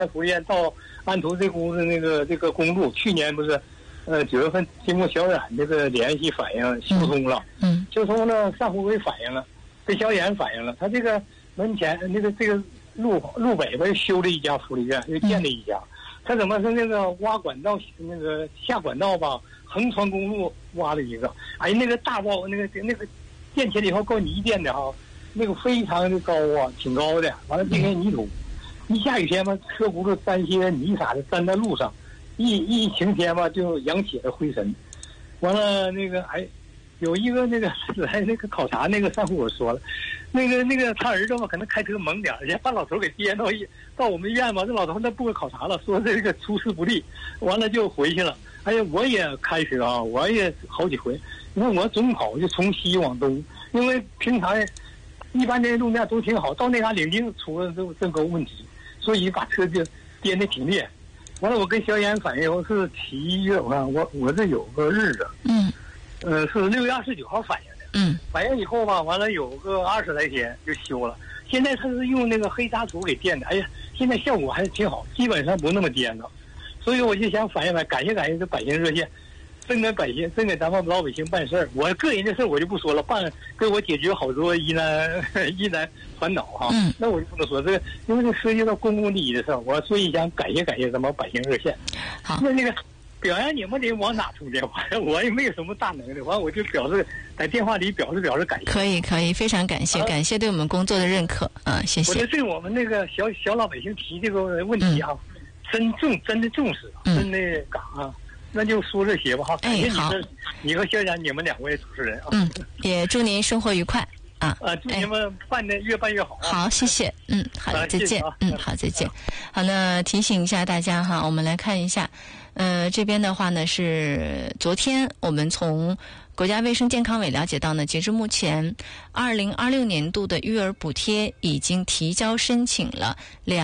福利院到安图这屋子这个公路，去年不是9月份经过小冉这个联系反映修通了，修通了，上湖委反映了，跟小冉反映了，他这个门前这个路北边又修了一家福利院，又建了一家，他怎么是那个挖管道下管道吧，横穿公路挖了一个，哎，那个大包那个建起来以后够泥垫的哈，那个非常的高啊，挺高的，完了这些泥土，一下雨天嘛，车轱辘沾些泥啥的沾在路上，一晴天嘛就扬起了灰尘，完了有一个来考察上户我说了，他儿子嘛可能开车猛点，人家把老头给颠到我们医院嘛，这老头那部考察了，说这个出师不利，完了就回去了。哎呀，我也开车啊，我也好几回，你看我总跑就从西往东，因为平常一般的路面都挺好，到那嘎领丁出了这个问题，所以把车就颠得挺厉害。完了，我跟小冉反映是7月，我这有个日子，是6月29号反映的，反映以后吧，完了有个20来天就修了。现在他是用那个黑渣土给垫的，哎呀，现在效果还挺好，基本上不那么颠了。所以我就想反映感谢这百姓热线，真给咱们老百姓办事儿。我个人的事我就不说了，给我解决好多疑难烦恼哈。那我就不能说这个，因为这涉及到公共利益的事儿，所以想感谢咱们百姓热线。 好， 那个表扬你们得往哪充电话？我也没有什么大能力，完我就表示在电话里表示感谢。 可以，非常感谢，感谢对我们工作的认可啊，谢谢。 我就对我们那个小老百姓提这个问题啊。真的重视，真的感啊，那就说这些吧哈。感谢你和小冉你们2位主持人啊。 也祝您生活愉快啊。 祝你们越办越好。 好，谢谢。好的，再见。好，再见。好，那提醒一下大家哈，我们来看一下，这边的话呢是昨天我们从国家卫生健康委了解到呢，截至目前2026年度的育儿补贴已经提交申请了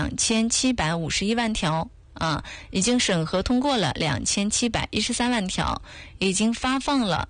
2751万条。已经审核通过了2713万条，已经发放了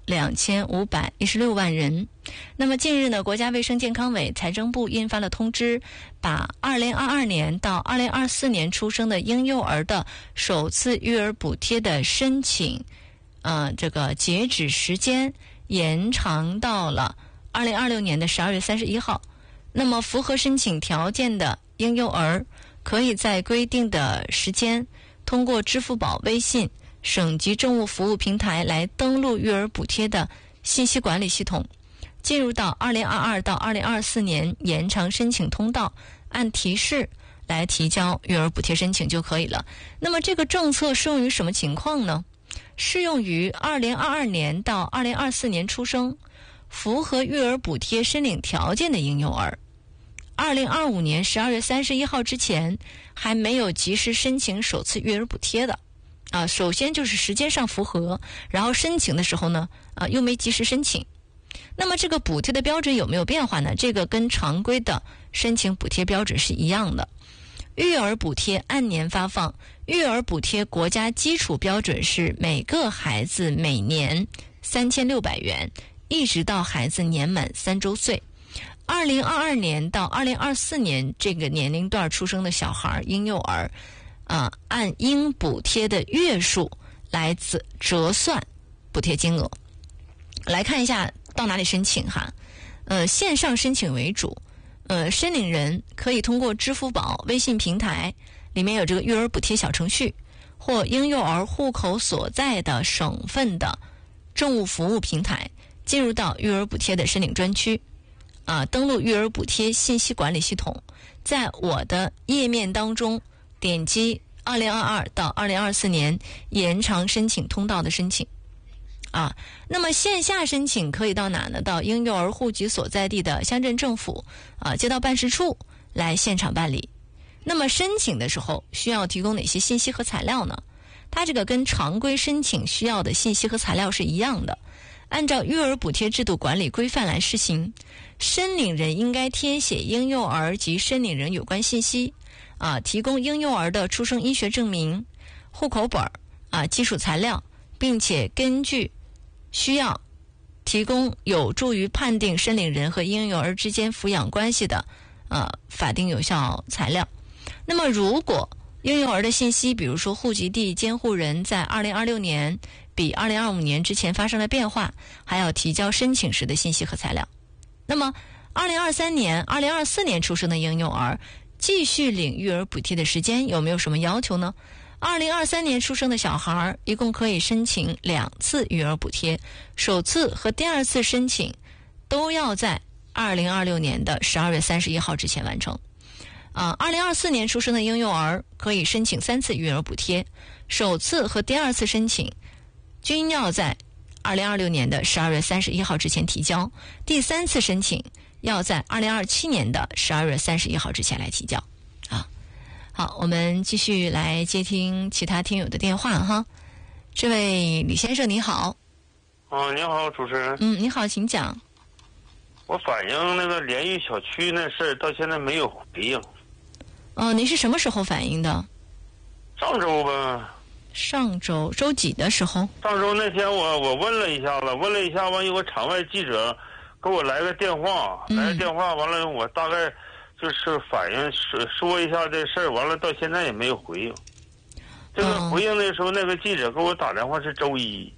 2516万人。那么近日呢，国家卫生健康委、财政部印发了通知，把2022年到2024年出生的婴幼儿的首次育儿补贴的申请，这个截止时间延长到了2026年的12月31号。那么符合申请条件的婴幼儿可以在规定的时间通过支付宝、微信、省级政务服务平台来登录育儿补贴的信息管理系统，进入到2022到2024年延长申请通道，按提示来提交育儿补贴申请就可以了。那么这个政策适用于什么情况呢？适用于2022年到2024年出生、符合育儿补贴申领条件的婴幼儿。2025年12月31号之前还没有及时申请首次育儿补贴的首先就是时间上符合，然后申请的时候呢又没及时申请。那么这个补贴的标准有没有变化呢？这个跟常规的申请补贴标准是一样的。育儿补贴按年发放，育儿补贴国家基础标准是每个孩子每年3600元，一直到孩子年满3周岁。2022年到2024年这个年龄段出生的小孩婴幼儿按应补贴的月数来折算补贴金额。来看一下到哪里申请哈，线上申请为主，申领人可以通过支付宝、微信平台里面有这个育儿补贴小程序，或婴幼儿户口所在的省份的政务服务平台，进入到育儿补贴的申领专区登录育儿补贴信息管理系统，在我的页面当中点击2022到2024年延长申请通道的申请那么线下申请可以到哪呢？到婴幼儿户籍所在地的乡镇政府街道办事处来现场办理。那么申请的时候需要提供哪些信息和材料呢？它这个跟常规申请需要的信息和材料是一样的，按照育儿补贴制度管理规范来施行。申领人应该填写婴幼儿及申领人有关信息提供婴幼儿的出生医学证明、户口本基础材料，并且根据需要提供有助于判定申领人和婴幼儿之间抚养关系的法定有效材料。那么如果婴幼儿的信息，比如说户籍地监护人在2026年比2025年之前发生了变化，还要提交申请时的信息和材料。那么2023年、2024年出生的婴幼儿继续领育儿补贴的时间有没有什么要求呢？2023年出生的小孩一共可以申请2次育儿补贴，首次和第2次申请都要在2026年的12月31号之前完成。2024年出生的婴幼儿可以申请3次育儿补贴，首次和第2次申请均要在2026年的12月31号之前提交，第3次申请要在2027年的12月31号之前来提交。好，我们继续来接听其他听友的电话哈。这位李先生你好。 你好，主持人。 你好，请讲。 我反映那个联育小区那事儿，到现在没有回应。 您是什么时候反映的？ 上周吧。 上周周几的时候？ 上周那天我问了一下子，完有个场外记者给我来个电话，完了我大概就是反映说一下这事儿，完了到现在也没有回应。这个回应的时候，那个记者给我打电话是周一。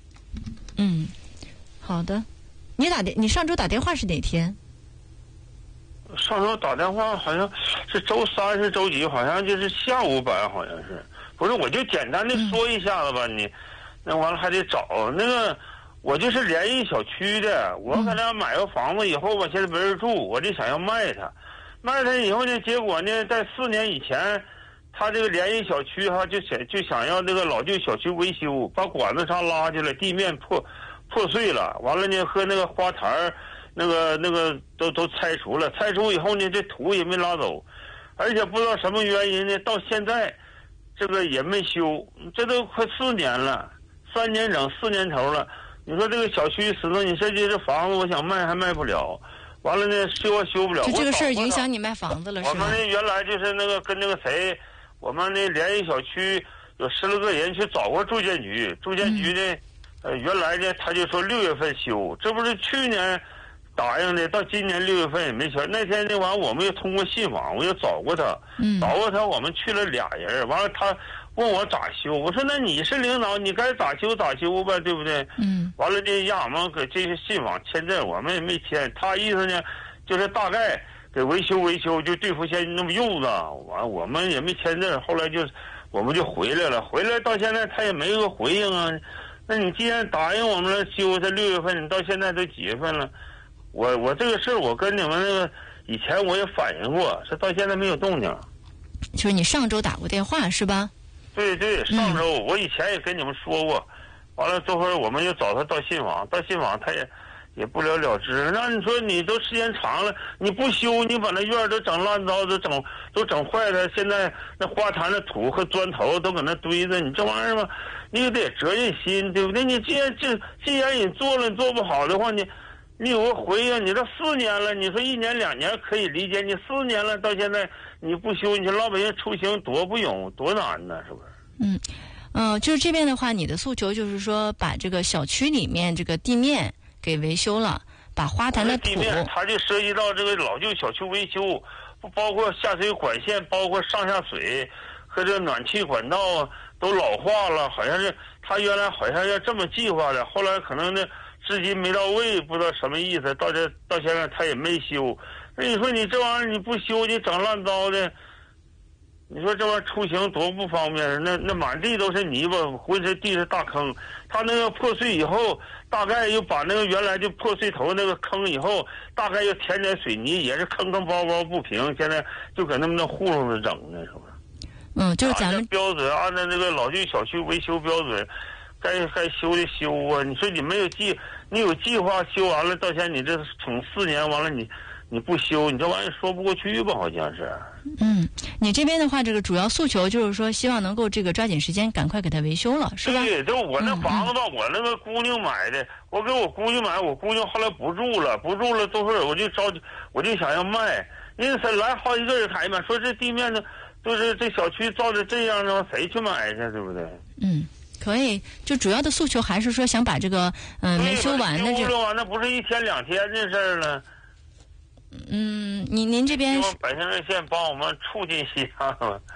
好的。你上周打电话是哪天？ 上周打电话好像是周3是周几，好像就是下午版，好像是。不是，我就简单的说一下子吧，你那完了还得找那个，我就是联谊小区的，我搁那买个房子以后吧，现在没人住，我就想要卖它以后呢，结果呢，在4年以前，他这个联谊小区就想要这个老旧小区维修，把管子上拉去了，地面破碎了，完了呢和那个花坛那个都拆除了，拆除以后呢，这土也没拉走，而且不知道什么原因呢，到现在这个也没修，这都快4年了，3年整4年头了。你说这个小区始终，你说这房子我想卖还卖不了，完了呢修不了。 就这个事儿影响你卖房子了是吧？ 我们呢原来就是那个跟那个谁，我们那联谊小区有10来个人去找过住建局，呢，原来呢他就说6月份修，这不是去年答应的，到今年6月份也没修。那天呢完我们又通过信访，我又找过他，我们去了俩人，完了他问我咋修，我说那你是领导，你该咋修咋修吧，对不对？完了呢让我们给这些信访签字，我们也没签。他意思呢就是大概给维修，就对付现在那么用的，完我们也没签字。后来我们就回来了，到现在他也没有个回应啊。那你既然答应我们了修，在6月份，你到现在都几月份了？我这个事儿我跟你们那个以前我也反映过，是到现在没有动静。 就是你上周打过电话是吧？ 对，上周我以前也跟你们说过，完了这会儿我们又找他到信访他也不了了之。那你说你都时间长了，你不修，你把那院都整烂糟，都整坏了，现在那花坛的土和砖头都搁那堆着，你这玩意儿吧，你得责任心，对不对？你既然你做了，你做不好的话，你有个回应，你这4年了，你说1年2年可以理解，你4年了到现在你不修，你说老百姓出行多不容易多难呢，是不是？ 就是这边的话，你的诉求就是说把这个小区里面这个地面给维修了，把花坛的土， 地面它就涉及到这个老旧小区维修，不包括下水管线，包括上下水和这暖气管道都老化了，好像是他原来好像要这么计划的，后来可能呢资金没到位，不知道什么意思，到现在他也没修。那你说你这玩意儿你不修，你整烂糟的，你说这玩意儿出行多不方便，那满地都是泥巴，浑身地是大坑。他那个破碎以后，大概又把那个原来就破碎头那个坑以后，大概又填点水泥，也是坑坑包包不平，现在就搁那么那糊弄着整呢，是不是？ 就是咱们标准，按照那个老旧小区维修标准，该修的修啊。你说你有计划修完了，到现在你这从4年完了你不修，你这玩意儿说不过去吧？好像是。 你这边的话，这个主要诉求就是说，希望能够这个抓紧时间，赶快给它维修了，是吧？ 对，就我那房子吧，我那个姑娘买的，我给我姑娘买，我姑娘后来不住了，多会儿我就想要卖，因为来好几个人还买，说这地面的都是这小区造的这样的话，谁去买去，对不对？ 可以，就主要的诉求还是说想把这个没修完的修完那不是1天2天的事儿了。 您这边百姓热线帮我们促进一下吧。